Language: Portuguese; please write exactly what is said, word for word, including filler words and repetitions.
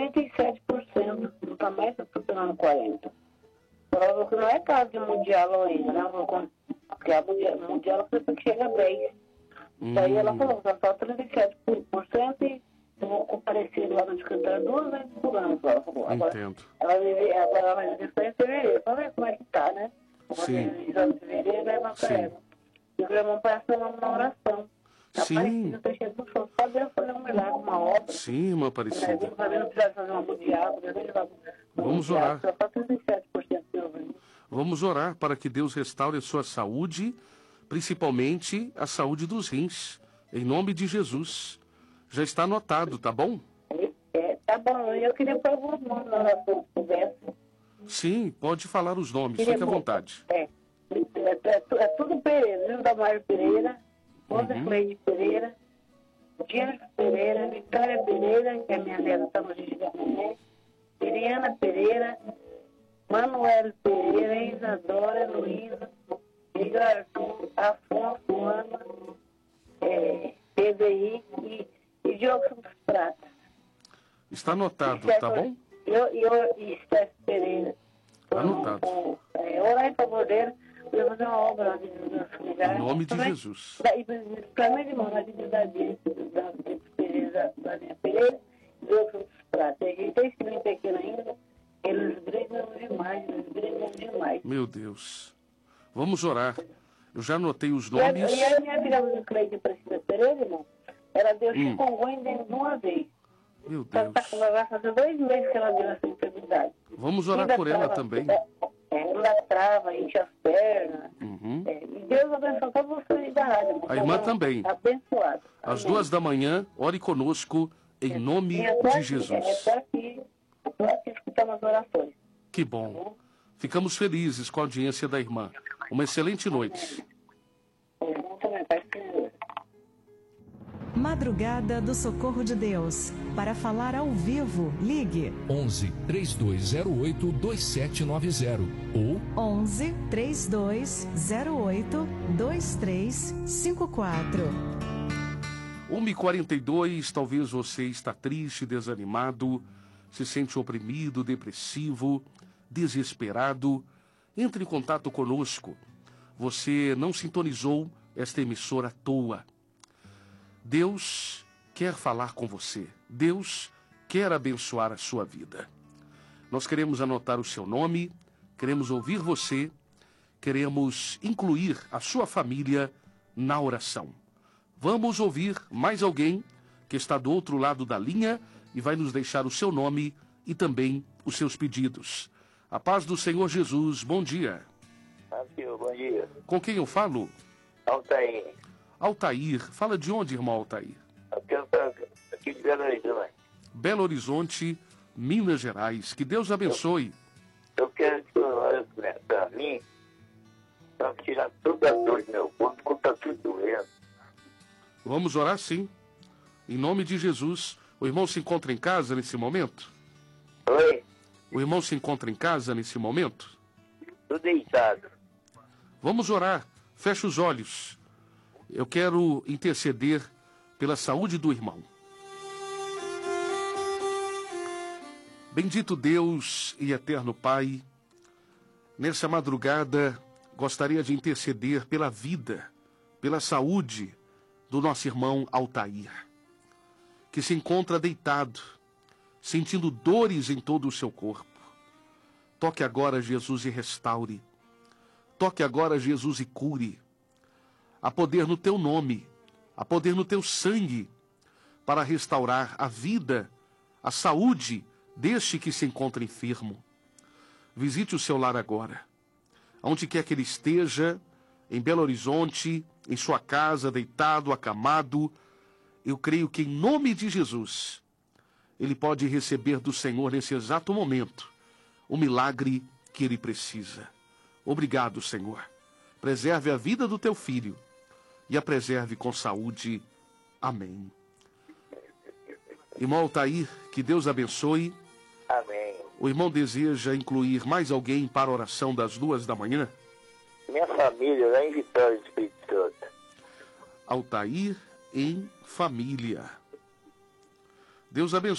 trinta e sete por cento, nunca mais está superando quarenta por cento. Falou que não é caso de mundial ainda, né? Porque a mundial, mundial você que chega a dez. Hum. Daí ela falou, só falta trinta e sete por cento e eu vou comparecer lá no escritório duas vezes por ano. Ela falou. Agora, Entendo. ela vive, agora ela vai viver só em fevereiro. Pra ver como é que tá, né? Sim. Em fevereiro vai matar ela. E o meu irmão parece uma oração. Sim. Tá cheio do sol. Só Deus fazer um milagre, uma obra. Sim, irmã Aparecida. Não precisa fazer uma mundial. Vamos orar. Só falta trinta e sete por cento de ouvir. Vamos orar para que Deus restaure a sua saúde, principalmente a saúde dos rins. Em nome de Jesus. Já está anotado, tá bom? É, tá bom. Eu queria pôr alguns nomes na oração, se pudesse. Sim, pode falar os nomes, Queria fique à pôr- vontade. É. É, é, tu- é tudo Pereira. Linda Mário Pereira, Rosa Uhum. Cleide Pereira, Jennifer Pereira, Vitória Pereira, que é minha neta, está no Gigi da Mulher, Eliana Pereira, Manuel Pereira, Isadora, Luísa, Igor Arthur, Afonso, Ana, é, P B I e, e Diogo dos Pratas. Está anotado, tá bom? Eu, eu e Steph Pereira. Anotado. Um, é, orar em favor dele, eu vou fazer uma obra lá de meus familiares. Em nome de Também- Jesus. Daí, para mim, irmão, na vida da gente, da Pereira, da minha Pereira, Deus dos Pratas. Tem três filhos pequenos ainda, eles brigam demais, eles brigam demais. Meu Deus. Vamos orar. Eu já anotei os E a, nomes. e a minha filha do Cleide Aparecida Pereira, irmão, ela deu Hum. chikungunya dentro de uma vez. Meu Tá, Deus. tá, vai fazer dois meses que ela deu essa enfermidade. Vamos orar Ainda por ela trava- também. É, é, ainda trava, enche as pernas. Uhum. É, e Deus abençoe todos vocês da rádio. irmão. A irmã Sejam também. Abençoados. Às Amém. duas da manhã, ore conosco, em nome E eu tô de aqui, Jesus. Eu tô aqui, eu tô aqui escutando as orações. Que bom. Ficamos felizes com a audiência da irmã. Uma excelente noite. O irmão também, Pai Senhor. Madrugada do Socorro de Deus. Para falar ao vivo, ligue onze, três dois zero oito, dois sete nove zero ou onze, três dois zero oito, dois três cinco quatro. uma e quarenta e dois, talvez você está triste, desanimado, se sente oprimido, depressivo, desesperado. Entre em contato conosco. Você não sintonizou esta emissora à toa. Deus quer falar com você. Deus quer abençoar a sua vida. Nós queremos anotar o seu nome, queremos ouvir você, queremos incluir a sua família na oração. Vamos ouvir mais alguém que está do outro lado da linha e vai nos deixar o seu nome e também os seus pedidos. A paz do Senhor Jesus, bom dia. Aqui, bom dia. Com quem eu falo? Altair. Altair. Fala de onde, irmão Altair? Aqui, aqui de Belo Horizonte. Belo Horizonte, Minas Gerais. Que Deus abençoe. Eu quero que você olhe para mim, para tirar toda a dor do meu corpo, porque está tudo doendo. Vamos orar sim. Em nome de Jesus. O irmão se encontra em casa nesse momento? Oi? O irmão se encontra em casa nesse momento? Tô deitado. Vamos orar. Feche os olhos. Eu quero interceder pela saúde do irmão. Bendito Deus e eterno Pai, nessa madrugada gostaria de interceder pela vida, pela saúde do nosso irmão Altair, que se encontra deitado, sentindo dores em todo o seu corpo. Toque agora, Jesus, e restaure. Toque agora, Jesus, e cure. Há poder no teu nome, há poder no teu sangue, para restaurar a vida, a saúde deste que se encontra enfermo. Visite o seu lar agora. Onde quer que ele esteja, em Belo Horizonte, em sua casa, deitado, acamado, eu creio que em nome de Jesus, ele pode receber do Senhor nesse exato momento o milagre que ele precisa. Obrigado, Senhor. Preserve a vida do teu filho e a preserve com saúde. Amém. Irmão Altair, que Deus abençoe. Amém. O irmão deseja incluir mais alguém para a oração das duas da manhã? Minha família lá em Vitória do Espírito Santo. Altair em família. Deus abençoe.